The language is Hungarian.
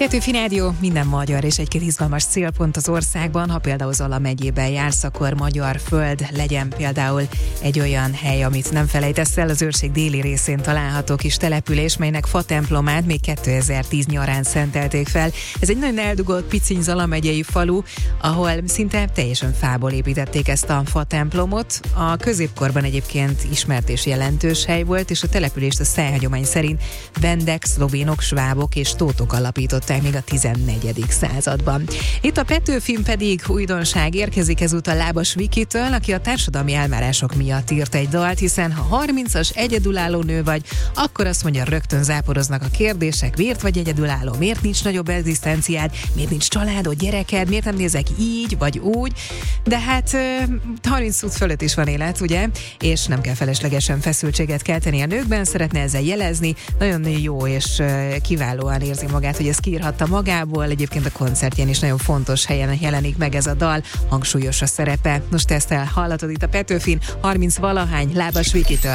Petőfi Rádió, minden magyar és egy-két izgalmas célpont az országban. Ha például Zala megyében jársz, akkor magyar föld legyen például egy olyan hely, amit nem felejtesz el. Az őrség déli részén található kis település, melynek fa templomát még 2010 nyarán szentelték fel. Ez egy nagyon eldugott, piciny Zala megyei falu, ahol szinte teljesen fából építették ezt a fa templomot. A középkorban egyébként ismert és jelentős hely volt, és a települést a szájhagyomány szerint vendek, szlovénok, svábok és tótok alapították még a 14. században. Itt a Petőfin pedig újdonság érkezik ezúttal Lábas Vikitől, aki a társadalmi elvárások miatt írt egy dalt, hiszen ha 30-as egyedülálló nő vagy, akkor azt mondja, rögtön záporoznak a kérdések, miért vagy egyedülálló, miért nincs nagyobb egzisztenciád, miért nincs családod, gyereked, miért nem nézek így vagy úgy, de hát 30 út fölött is van élet, ugye, és nem kell feleslegesen feszültséget kelteni a nőkben, szeretne ezzel jelezni, nagyon jó és kiválóan érzi magát, hogy ez kiírhatta magából, egyébként a koncertjén is nagyon fontos helyen jelenik meg ez a dal, hangsúlyos a szerepe. Most ezt hallatod itt a Petőfin, 30 valahány Lábas Vikitől.